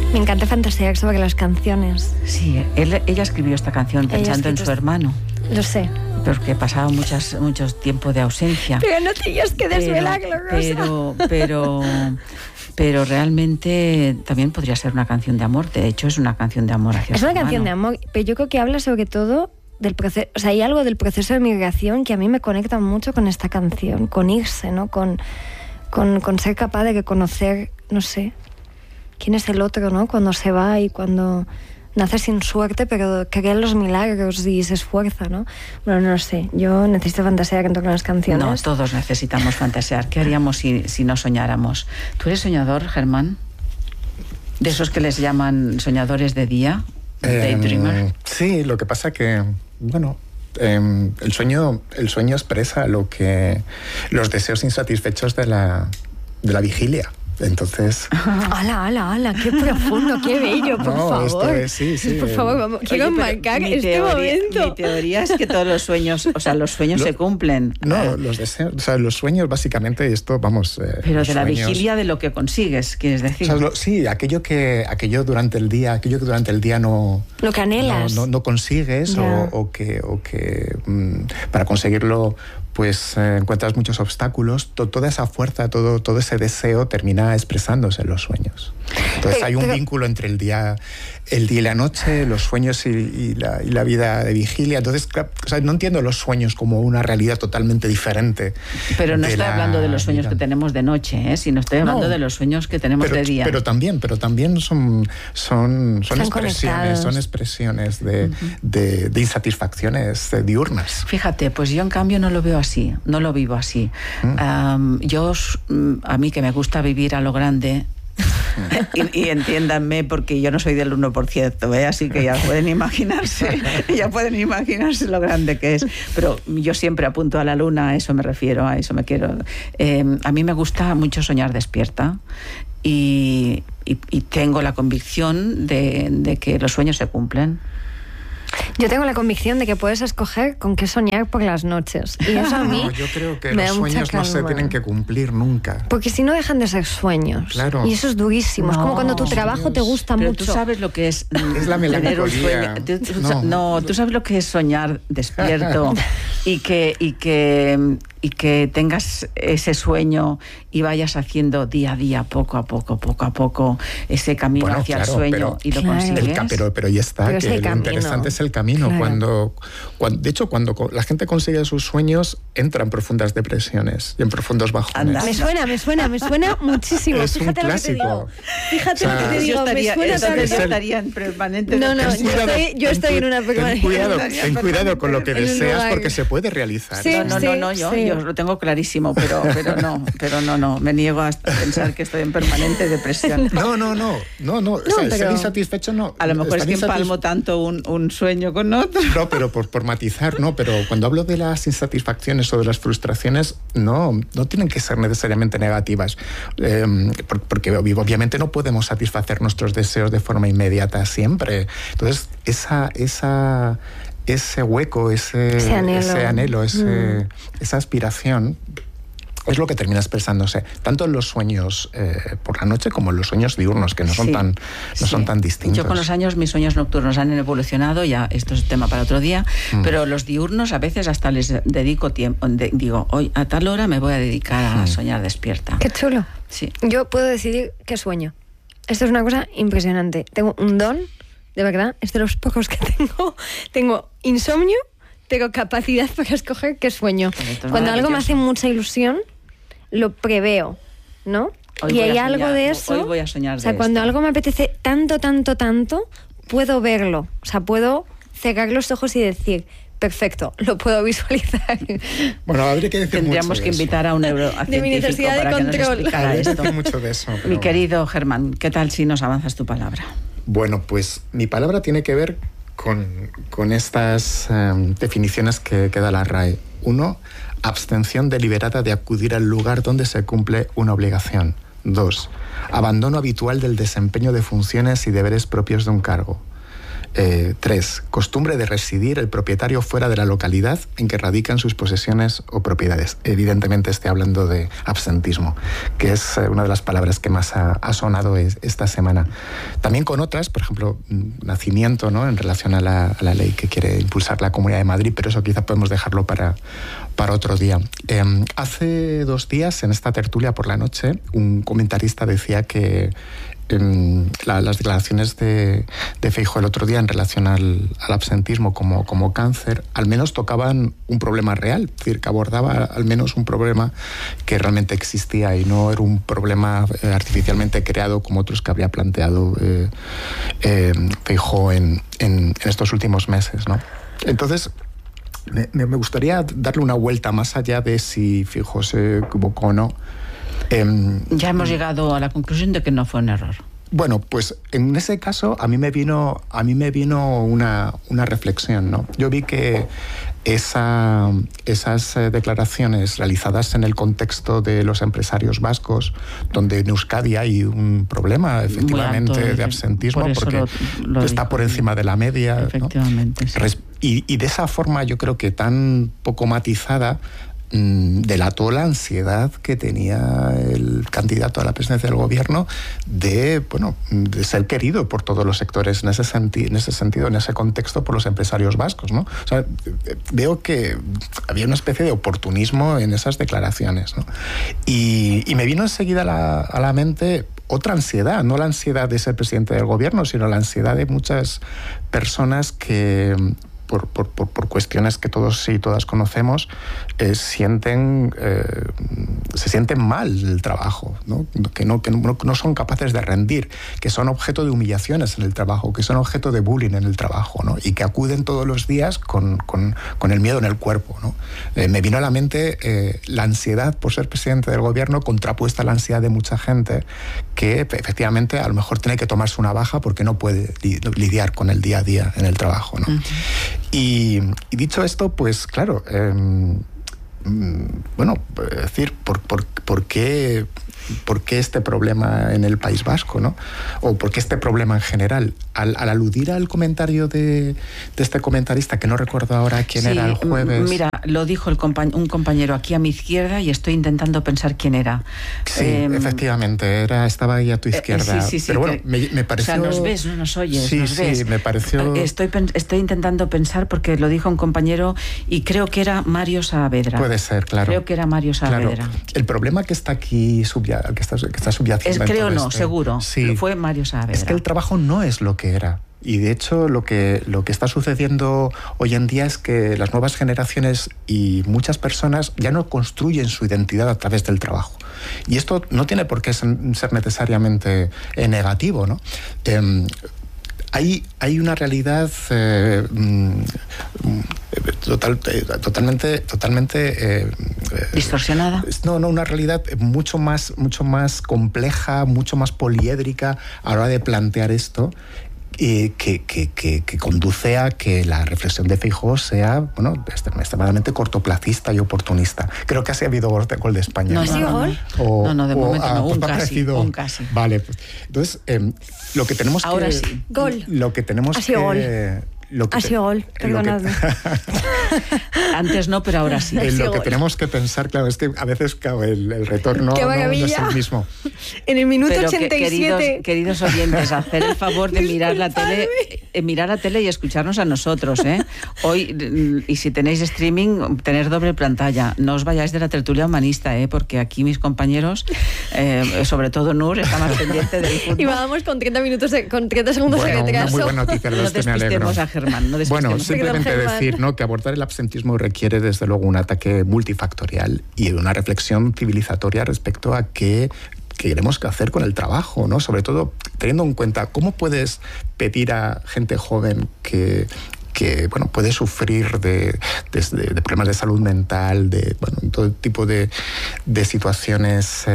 Me encanta fantasear sobre las canciones. Sí, ella escribió esta canción pensando en su hermano. Lo sé. Porque pasaba mucho tiempo de ausencia. Pero no tenías que desvelarlo, Rosa. Pero realmente también podría ser una canción de amor. De hecho, es una canción de amor hacia su hermano. Es una canción de amor, pero yo creo que habla sobre todo del proceso. O sea, hay algo del proceso de migración que a mí me conecta mucho con esta canción, con irse, ¿no? Con ser capaz de reconocer, no sé, quién es el otro, ¿no? Cuando se va y cuando nace sin suerte, pero crea los milagros y se esfuerza, ¿no? Bueno, no sé, yo necesito fantasear en torno a las canciones. No, todos necesitamos fantasear. ¿Qué haríamos si no soñáramos? ¿Tú eres soñador, Germán? ¿De esos que les llaman soñadores de día? ¿Daydreamer? Sí, lo que pasa que, bueno, el sueño expresa los deseos insatisfechos de la vigilia. Entonces... ¡Hala! ¡Qué profundo, qué bello! Por favor. Sí. Por favor, vamos, quiero enmarcar este momento. Mi teoría es que todos los sueños, los sueños se cumplen. No, los deseos, los sueños básicamente, esto, vamos... Pero de la vigilia de lo que consigues, ¿quieres decir? Sí, aquello que durante el día no... Lo que anhelas. No consigues, yeah. o que para conseguirlo pues encuentras muchos obstáculos, toda esa fuerza, todo ese deseo termina expresándose en los sueños. Entonces hay un vínculo entre el día y la noche, los sueños y la vida de vigilia. Entonces, no entiendo los sueños como una realidad totalmente diferente. Pero no estoy hablando de los sueños que tenemos de noche, sino estoy hablando de los sueños que tenemos de día. Pero también son expresiones de insatisfacciones diurnas. Fíjate, pues yo en cambio no lo veo así, no lo vivo así. A mí que me gusta vivir a lo grande, y entiéndanme porque yo no soy del 1%, así que ya pueden imaginarse lo grande que es, pero yo siempre apunto a la luna, a eso me refiero, a eso me quiero. A mí me gusta mucho soñar despierta y tengo la convicción de que los sueños se cumplen. Yo tengo la convicción de que puedes escoger con qué soñar por las noches. Y eso a mí yo creo que los sueños no se tienen que cumplir nunca. Porque si no dejan de ser sueños. Claro. Y eso es durísimo. Es como cuando tu trabajo te gusta mucho. Tú sabes lo que es la melancolía. Tú sabes lo que es soñar despierto y que tengas ese sueño y vayas haciendo día a día, poco a poco, ese camino hacia el sueño y lo consigues. Pero ya está, pero que lo interesante es el camino. Claro. De hecho, cuando la gente consigue sus sueños, entra en profundas depresiones y en profundos bajones. Me suena muchísimo. Es Fíjate un lo que te digo. clásico. Fíjate lo que te digo. Me suena tanto. Estaría en permanente. No, yo estoy en una permanente. Ten cuidado con lo que deseas porque se puede realizar. Sí, yo lo tengo clarísimo, pero no. Me niego a pensar que estoy en permanente depresión. No. Ser insatisfecho no. A lo mejor es que empalmo tanto un sueño con otro. No, pero por matizar, no. Pero cuando hablo de las insatisfacciones o de las frustraciones, no tienen que ser necesariamente negativas. Porque obviamente no podemos satisfacer nuestros deseos de forma inmediata siempre. Entonces, ese hueco, ese anhelo, esa aspiración es lo que termina expresándose tanto en los sueños por la noche como en los sueños diurnos, que no son tan distintos. Yo con los años mis sueños nocturnos han evolucionado, ya esto es tema para otro día, pero los diurnos a veces hasta les dedico tiempo, digo, hoy a tal hora me voy a dedicar a soñar despierta. Qué chulo. Sí. Yo puedo decidir qué sueño. Esto es una cosa impresionante. Tengo un don, de verdad, es de los pocos que tengo. Tengo insomnio, tengo capacidad para escoger qué sueño. Cuando algo me hace mucha ilusión, lo preveo, ¿no? Y hay algo de eso. Hoy voy a soñar. O sea, cuando algo me apetece tanto, puedo verlo. O sea, puedo cerrar los ojos y decir, perfecto, lo puedo visualizar. Bueno, habría que decir Tendríamos que invitar a un neurocientífico para que nos explicara esto. Mucho de eso, pero... Mi querido Germán, ¿qué tal si nos avanzas tu palabra? Bueno, pues mi palabra tiene que ver con estas definiciones que da la RAE. 1, abstención deliberada de acudir al lugar donde se cumple una obligación. 2, abandono habitual del desempeño de funciones y deberes propios de un cargo. 3. Costumbre de residir el propietario fuera de la localidad en que radican sus posesiones o propiedades. Evidentemente estoy hablando de absentismo, que es una de las palabras que más ha sonado esta semana. También con otras, por ejemplo, nacimiento, ¿no?, en relación a la ley que quiere impulsar la Comunidad de Madrid, pero eso quizá podemos dejarlo para otro día. Hace 2 días, en esta tertulia por la noche, un comentarista decía que las declaraciones de Feijóo el otro día en relación al absentismo como cáncer, al menos tocaban un problema real, es decir, que abordaba al menos un problema que realmente existía y no era un problema artificialmente creado como otros que habría planteado Feijóo en estos últimos meses, ¿no? Entonces, me gustaría darle una vuelta más allá de si Feijóo se equivocó o no. Ya hemos llegado a la conclusión de que no fue un error. Bueno, pues en ese caso a mí me vino una reflexión, ¿no? Yo vi que esas declaraciones realizadas en el contexto de los empresarios vascos, donde en Euskadi hay un problema efectivamente de absentismo, porque está por encima de la media, efectivamente, ¿no? Sí. Y de esa forma yo creo que tan poco matizada delató la ansiedad que tenía el candidato a la presidencia del gobierno de ser querido por todos los sectores en ese sentido, en ese contexto, por los empresarios vascos, ¿no? O sea, veo que había una especie de oportunismo en esas declaraciones, ¿no? Y me vino enseguida a la mente otra ansiedad, no la ansiedad de ser presidente del gobierno, sino la ansiedad de muchas personas que por cuestiones que todos y todas conocemos, se sienten mal el trabajo, ¿no? Que no son capaces de rendir, que son objeto de humillaciones en el trabajo, que son objeto de bullying en el trabajo, ¿no? Y que acuden todos los días con el miedo en el cuerpo, ¿no? Me vino a la mente la ansiedad por ser presidente del gobierno contrapuesta a la ansiedad de mucha gente que efectivamente a lo mejor tiene que tomarse una baja porque no puede lidiar con el día a día en el trabajo, ¿no? Uh-huh. Y dicho esto, pues claro, es decir, ¿por qué este problema en el País Vasco, ¿no? O por qué este problema en general. Al aludir al comentario de este comentarista, que no recuerdo ahora quién era el jueves... Mira, lo dijo un compañero aquí a mi izquierda y estoy intentando pensar quién era. Sí, efectivamente, estaba ahí a tu izquierda. Sí, pero bueno, me pareció... O sea, nos ves, no nos oyes, sí, nos ves. Sí, me pareció... Estoy intentando pensar porque lo dijo un compañero y creo que era Mario Saavedra. Puede ser, claro. Creo que era Mario Saavedra. Claro. El problema que está aquí que está subyacente... Creo no, seguro. Sí. Fue Mario Saavedra. Es que el trabajo no es lo que era. Y de hecho lo que está sucediendo hoy en día es que las nuevas generaciones y muchas personas ya no construyen su identidad a través del trabajo. Y esto no tiene por qué ser necesariamente negativo, ¿no? Hay una realidad totalmente distorsionada. No, una realidad mucho más compleja, mucho más poliédrica a la hora de plantear esto. Que conduce a que la reflexión de Feijóo sea extremadamente cortoplacista y oportunista. Creo que así ha habido gol de España. ¿No ha sido gol? No, de momento no, un casi. Vale, pues, entonces lo que tenemos ahora que... sí. Gol. Lo que tenemos ha sido que... Gol. Ha sido gol, perdonadme. Antes no, pero ahora sí. Lo que tenemos que pensar, claro, es que a veces el retorno no es el mismo. En el minuto pero 87... Queridos oyentes, hacer el favor de mirar la tele y escucharnos a nosotros, ¿eh? Hoy, y si tenéis streaming, tener doble pantalla. No os vayáis de la tertulia humanista, porque aquí mis compañeros, sobre todo Nur, está más pendiente del fútbol. Y vamos con 30 segundos de retraso. Una muy buena noticia, no me alegro. Germán, no bueno, simplemente decir, ¿no?, que abordar el absentismo requiere desde luego un ataque multifactorial y una reflexión civilizatoria respecto a qué queremos hacer con el trabajo, ¿no? Sobre todo teniendo en cuenta cómo puedes pedir a gente joven que puede sufrir de problemas de salud mental, todo tipo de situaciones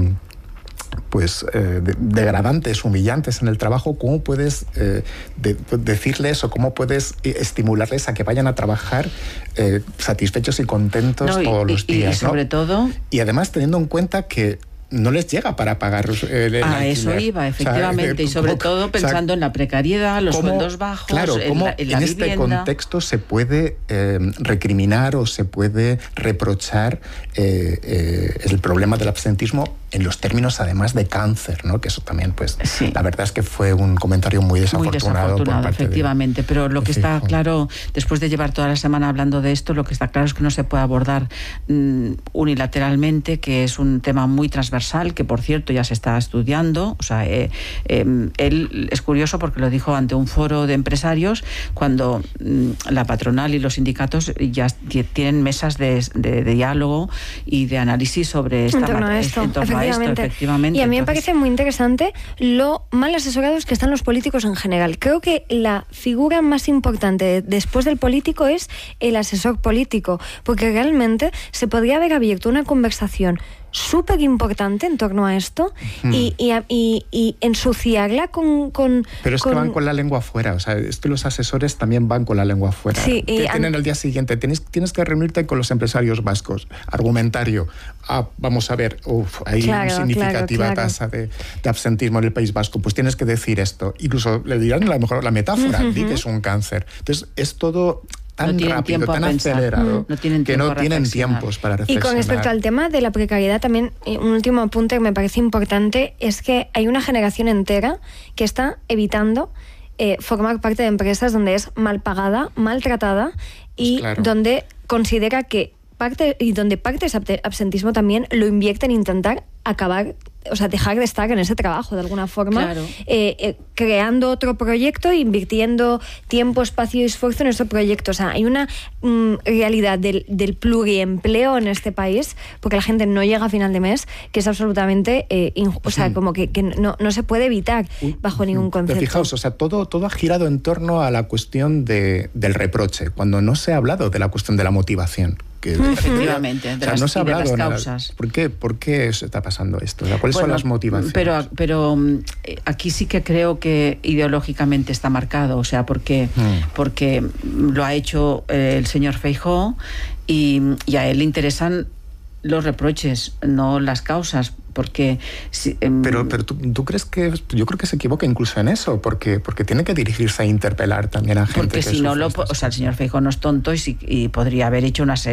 degradantes, humillantes en el trabajo. ¿Cómo puedes decirles o cómo puedes estimularles a que vayan a trabajar satisfechos y contentos todos los días? Y sobre todo... Y además teniendo en cuenta que no les llega para pagar el a eso iba, efectivamente, o sea, y sobre todo pensando en la precariedad, los sueldos bajos, claro, en la en este vivienda. contexto se puede recriminar o se puede reprochar el problema del absentismo en los términos además de cáncer, ¿no? Que eso también, pues, sí. La verdad es que fue un comentario muy desafortunado por parte efectivamente, pero lo que está claro, después de llevar toda la semana hablando de esto, lo que está claro es que no se puede abordar unilateralmente, que es un tema muy transversal, que por cierto ya se está estudiando. O sea, él es curioso porque lo dijo ante un foro de empresarios cuando la patronal y los sindicatos ya tienen mesas de diálogo y de análisis sobre en torno a esto, efectivamente. Y a mí me parece muy interesante lo mal asesorados que están los políticos en general. Creo que la figura más importante después del político es el asesor político, porque realmente se podría haber abierto una conversación súper importante en torno a esto y ensuciarla con... Pero es que van con la lengua afuera, o sea, es que los asesores también van con la lengua afuera. Sí, tienen el día siguiente, tienes que reunirte con los empresarios vascos, argumentario, vamos a ver, hay una significativa tasa de absentismo en el País Vasco, pues tienes que decir esto, incluso le dirán a lo mejor la metáfora, di que es un cáncer. Entonces, es todo tan rápido, tan acelerado, que no tienen tiempos para reflexionar. Y con respecto al tema de la precariedad, también un último apunte que me parece importante es que hay una generación entera que está evitando formar parte de empresas donde es mal pagada, maltratada y donde considera que parte de ese absentismo también lo invierte en intentar acabar, o sea, dejar de estar en ese trabajo de alguna forma, creando otro proyecto, invirtiendo tiempo, espacio y esfuerzo en ese proyecto. O sea, hay una realidad del pluriempleo en este país, porque la gente no llega a final de mes, que es absolutamente, o sea, como que no se puede evitar bajo ningún concepto. Pero fijaos, o sea, todo ha girado en torno a la cuestión del reproche, cuando no se ha hablado de la cuestión de la motivación. Efectivamente, no se ha hablado de las causas. ¿Por qué se está pasando esto? O sea, ¿cuáles son las motivaciones? Pero aquí sí que creo que ideológicamente está marcado, o sea, porque lo ha hecho el señor Feijóo y a él le interesan los reproches, no las causas, porque... Pero ¿tú crees que...? Yo creo que se equivoca incluso en eso, porque tiene que dirigirse a interpelar también a gente porque que si no, o sea, el señor Feijóo no es tonto y podría haber hecho una serie